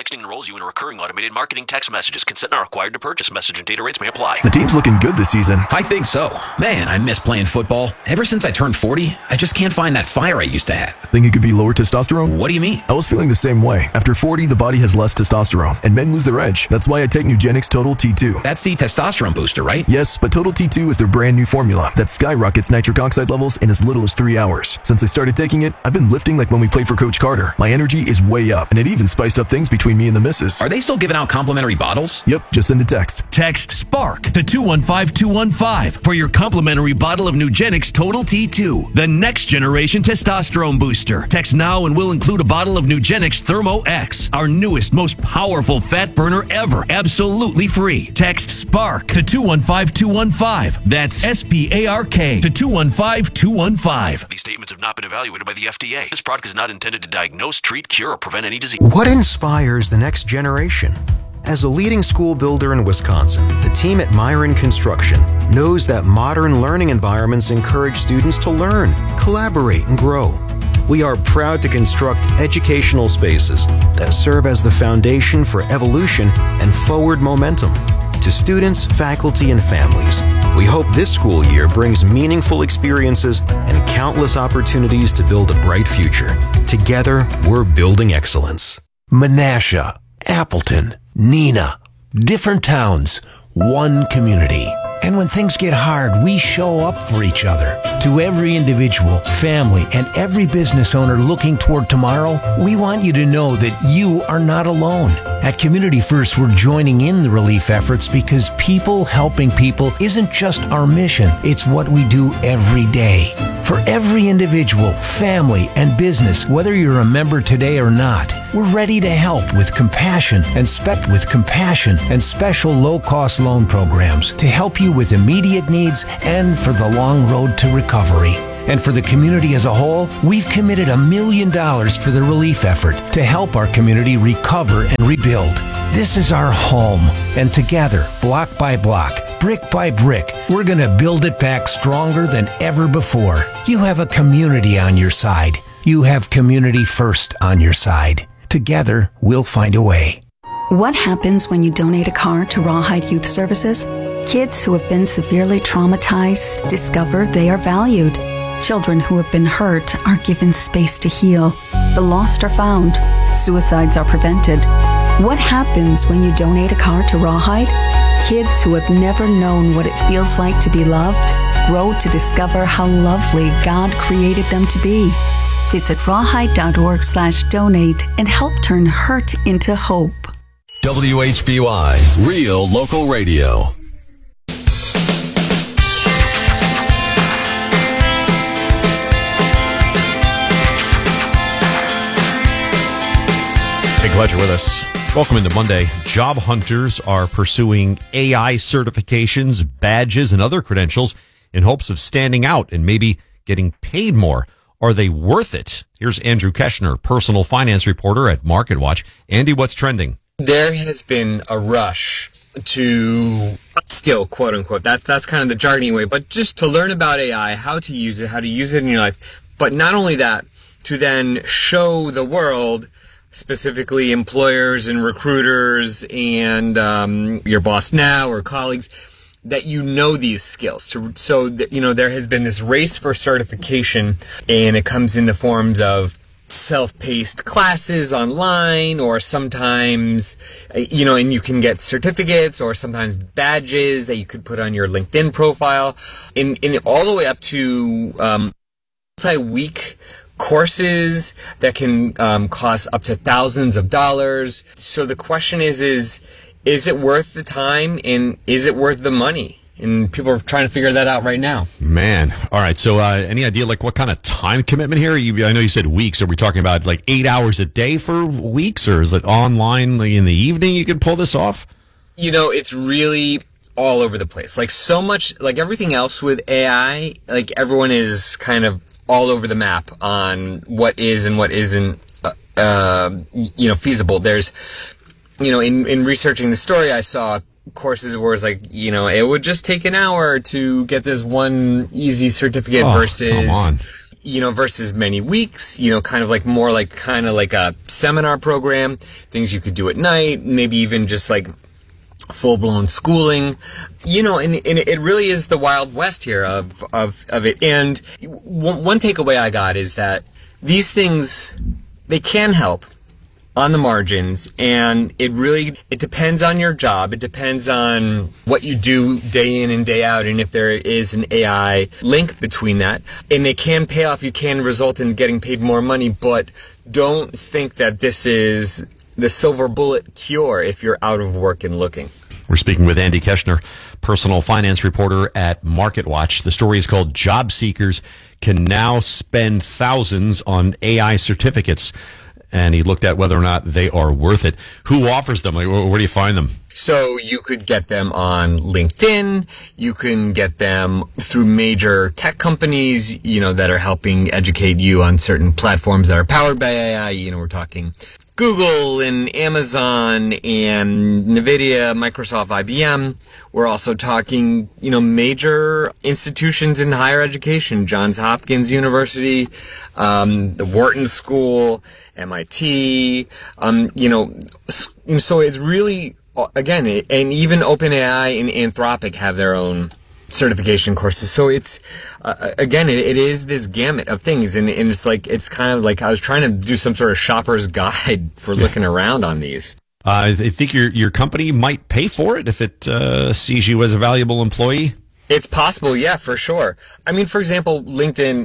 texting enrolls you in recurring automated marketing text messages. Consent not required to purchase. Message and data rates may apply. The team's looking good this season. I think so. Man, I miss playing football. Ever since I turned 40, I just can't find that fire I used to have. Think it could be lower testosterone? What do you mean? I was feeling the same way. After 40, the body has less testosterone, and men lose their edge. That's why I take Nugenix Total T2. That's the testosterone booster, right? Yes, but Total T2 is their brand new formula that skyrockets nitric oxide levels in as little as 3 hours. Since I started taking it, I've been lifting like when we played for Coach Carter. My energy is way up, and it even spiced up things between me and the missus. Are they still giving out complimentary bottles? Yep, just send a text. Text SPARK to 215-215 for your complimentary bottle of Nugenix Total T2, the next generation testosterone booster. Text now and we'll include a bottle of Nugenix Thermo X, our newest, most powerful fat burner ever, absolutely free. Text SPARK to 215-215. That's SPARK to 215-215. These statements have not been evaluated by the FDA. This product is not intended to diagnose, treat, cure, or prevent any disease. What inspires the next generation? As a leading school builder in Wisconsin, the team at Myron Construction knows that modern learning environments encourage students to learn, collaborate, and grow. We are proud to construct educational spaces that serve as the foundation for evolution and forward momentum. To students, faculty, and families, we hope this school year brings meaningful experiences and countless opportunities to build a bright future. Together, we're building excellence. Menasha, Appleton, Neenah, different towns, one community. And when things get hard, we show up for each other. To every individual, family, and every business owner looking toward tomorrow, we want you to know that you are not alone. At Community First, we're joining in the relief efforts because people helping people isn't just our mission, it's what we do every day. For every individual, family, and business, whether you're a member today or not, we're ready to help with compassion and special low-cost loan programs to help you with immediate needs and for the long road to recovery. And for the community as a whole, we've committed $1 million for the relief effort to help our community recover and rebuild. This is our home, and together, block by block, brick by brick, we're going to build it back stronger than ever before. You have a community on your side. You have Community First on your side. Together, we'll find a way. What happens when you donate a car to Rawhide Youth Services? Kids who have been severely traumatized discover they are valued. Children who have been hurt are given space to heal. The lost are found. Suicides are prevented. What happens when you donate a car to Rawhide? Kids who have never known what it feels like to be loved grow to discover how lovely God created them to be. Visit rawhide.org/donate and help turn hurt into hope. WHBY, Real Local Radio. Hey, glad you're with us. Welcome into Monday. Job hunters are pursuing AI certifications, badges, and other credentials in hopes of standing out and maybe getting paid more. Are they worth it? Here's Andrew Keshner, personal finance reporter at MarketWatch. Andy, what's trending? There has been a rush to upskill, quote unquote. That's kind of the jargony way, but just to learn about AI, how to use it in your life. But not only that, to then show the world, specifically employers and recruiters and your boss now or colleagues, that you know these skills. So that, there has been this race for certification, and it comes in the forms of self-paced classes online, or sometimes, and you can get certificates or sometimes badges that you could put on your LinkedIn profile, and all the way up to multi-week courses that can cost up to thousands of dollars. So the question is it worth the time, and is it worth the money? And people are trying to figure that out right now. Man. All right. So any idea what kind of time commitment here? I know you said weeks. Are we talking about 8 hours a day for weeks, or is it online in the evening you can pull this off? It's really all over the place. So much, everything else with AI, everyone is kind of all over the map on what is and what isn't, feasible. There's, in researching the story, I saw courses where it's it would just take an hour to get this one easy certificate versus, versus many weeks, kind of like more like kind of like a seminar program, things you could do at night, maybe even just like full-blown schooling, and it really is the Wild West here of it. And one takeaway I got is that these things, they can help on the margins, and it depends on your job. It depends on what you do day in and day out, and if there is an AI link between that. And it can pay off. You can result in getting paid more money, but don't think that this is the silver bullet cure if you're out of work and looking. We're speaking with Andy Keshner, personal finance reporter at MarketWatch. The story is called Job Seekers Can Now Spend Thousands on AI Certificates. And he looked at whether or not they are worth it. Who offers them? Like, where do you find them? So you could get them on LinkedIn. You can get them through major tech companies, that are helping educate you on certain platforms that are powered by AI. We're talking Google and Amazon and NVIDIA, Microsoft, IBM. We're also talking, major institutions in higher education, Johns Hopkins University, the Wharton School, MIT, so it's really, again, and even OpenAI and Anthropic have their own certification courses. So it's, again, it is this gamut of things. And it's kind of like I was trying to do some sort of shopper's guide for looking around on these. I think your company might pay for it if it sees you as a valuable employee. It's possible, yeah, for sure. I mean, for example, LinkedIn,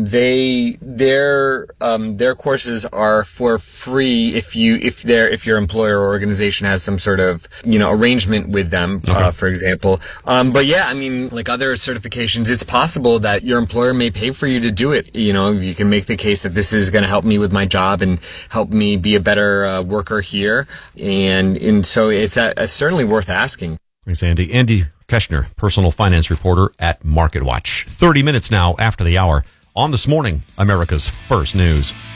their courses are for free if your employer or organization has some sort of, arrangement with them, okay. For example. But yeah, I mean, like other certifications, it's possible that your employer may pay for you to do it. You can make the case that this is going to help me with my job and help me be a better worker here. And so it's certainly worth asking. Thanks, Andy. Andy Keshner, personal finance reporter at MarketWatch. 30 minutes now after the hour on This Morning, America's First News.